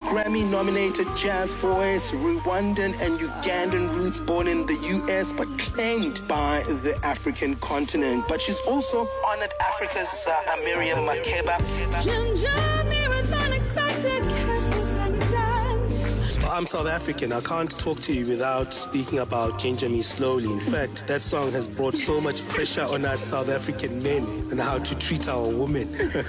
Grammy-nominated jazz voice, Rwandan and Ugandan roots, born in the U.S. but claimed by the African continent. But she's also honored Africa's Miriam Makeba. I'm South African. I can't talk to you without speaking about Ginger Me Slowly. In fact, that song has brought so much pressure on us South African men and how to treat our women.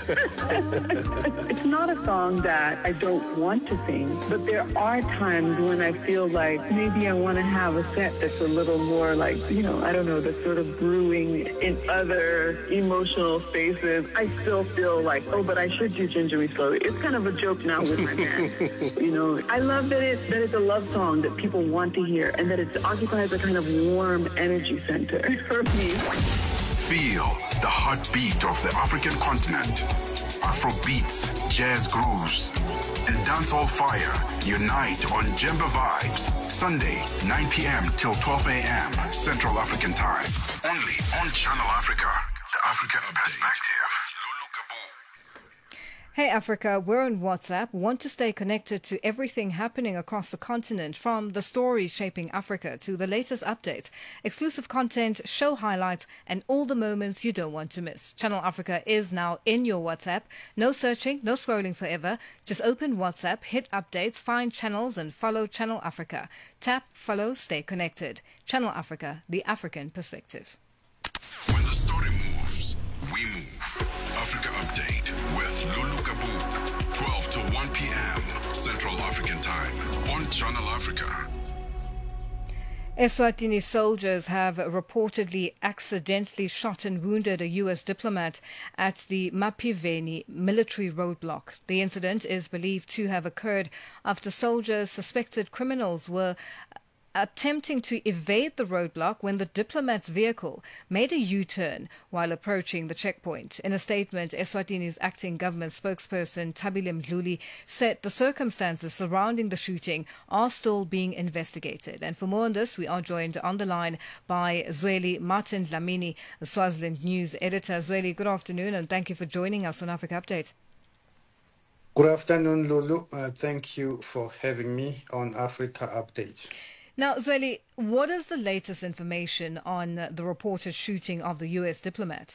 It's not a song that I don't want to sing, but there are times when I feel like maybe I want to have a set that's a little more like, I don't know, that's sort of brewing in other emotional spaces. I still feel like, but I should do Ginger Me Slowly. It's kind of a joke now with my band. I love that it's a love song that people want to hear and that it occupies a kind of warm energy center for me. Feel the heartbeat of the African continent. Afro beats, jazz grooves, and dancehall fire unite on Jemba Vibes. Sunday, 9 p.m. till 12 a.m. Central African Time. Only on Channel Africa, the African perspective. Hey Africa, we're on WhatsApp. Want to stay connected to everything happening across the continent, from the stories shaping Africa to the latest updates, exclusive content, show highlights, and all the moments you don't want to miss. Channel Africa is now in your WhatsApp. No searching, no scrolling forever. Just open WhatsApp, hit updates, find channels, and follow Channel Africa. Tap, follow, stay connected. Channel Africa, the African perspective. When the story moves, we move. Africa Update with Lulu Kabu, 12 to 1 p.m. Central African Time on Channel Africa. Eswatini soldiers have reportedly accidentally shot and wounded a U.S. diplomat at the Mapiveni military roadblock. The incident is believed to have occurred after soldiers, suspected criminals, were attempting to evade the roadblock when the diplomat's vehicle made a U-turn while approaching the checkpoint. In a statement, Eswatini's acting government spokesperson Thabile Mdluli said the circumstances surrounding the shooting are still being investigated. And for more on this, we are joined on the line by Zweli Martin Dlamini, the Swaziland News editor. Zweli, good afternoon, and thank you for joining us on Africa Update. Good afternoon, Lulu. Thank you for having me on Africa Update. Now, Zweli, what is the latest information on the reported shooting of the U.S. diplomat?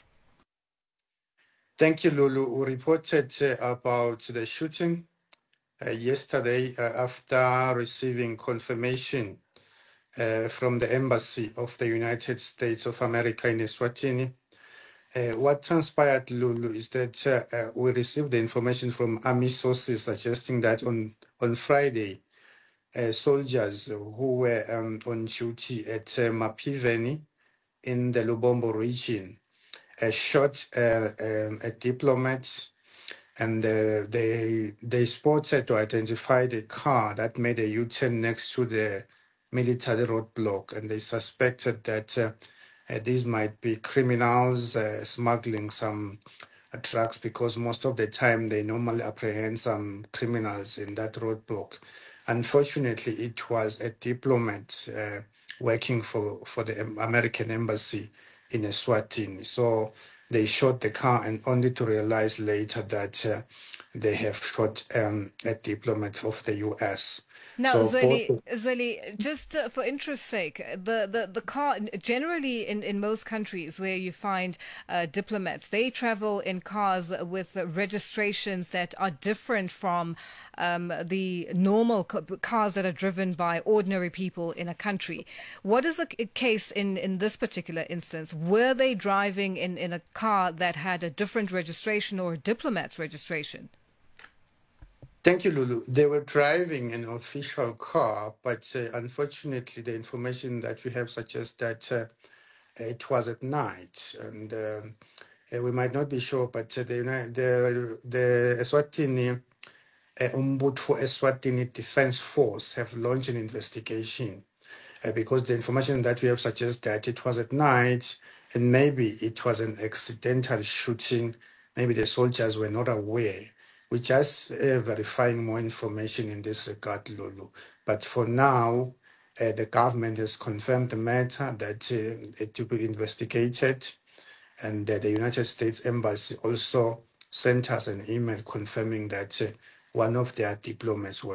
Thank you, Lulu. We reported about the shooting yesterday after receiving confirmation from the Embassy of the United States of America in Eswatini. What transpired, Lulu, is that we received the information from Army sources suggesting that on Friday, soldiers who were on duty at Mapiveni in the Lubombo region shot a diplomat, and they spotted or identified a car that made a U-turn next to the military roadblock, and they suspected that these might be criminals smuggling some drugs, because most of the time they normally apprehend some criminals in that roadblock. Unfortunately, it was a diplomat working for the American embassy in Eswatini. So they shot the car, and only to realize later that they have shot a diplomat of the U.S. Now, So Zweli, just for interest's sake, the car, generally in most countries where you find diplomats, they travel in cars with registrations that are different from the normal cars that are driven by ordinary people in a country. What is the case in this particular instance? Were they driving in a car that had a different registration or a diplomat's registration? Thank you, Lulu. They were driving an official car, but unfortunately, the information that we have suggests that it was at night, and we might not be sure. But the Eswatini Umbutfo Eswatini Defense Force have launched an investigation because the information that we have suggests that it was at night, and maybe it was an accidental shooting. Maybe the soldiers were not aware. We're just verifying more information in this regard, Lulu. But for now, the government has confirmed the matter, that it will be investigated. And the United States Embassy also sent us an email confirming that one of their diplomats was